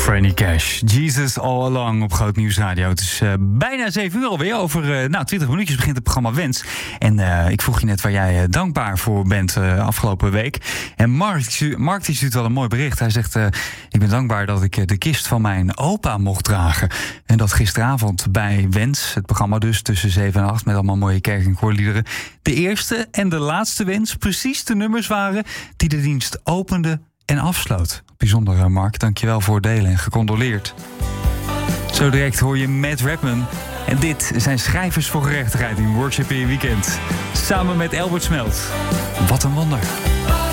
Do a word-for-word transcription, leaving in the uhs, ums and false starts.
Franny Cash, Jesus All Along op Groot Nieuws Radio. Het is uh, bijna zeven uur alweer. Over uh, nou, twintig minuutjes begint het programma Wens. En uh, ik vroeg je net waar jij uh, dankbaar voor bent uh, afgelopen week. En Mark, Mark die stuurt wel een mooi bericht. Hij zegt, uh, ik ben dankbaar dat ik uh, de kist van mijn opa mocht dragen. En dat gisteravond bij Wens, het programma dus tussen zeven en acht... met allemaal mooie kerk- en koorliederen, de eerste en de laatste wens precies de nummers waren die de dienst opende en afsloot. Bijzonder, Mark. Dankjewel voor het delen en gecondoleerd. Zo direct hoor je Matt Redman. En dit zijn Schrijvers voor Gerechtigheid in Worship in je Weekend. Samen met Albert Smelt. Wat een wonder.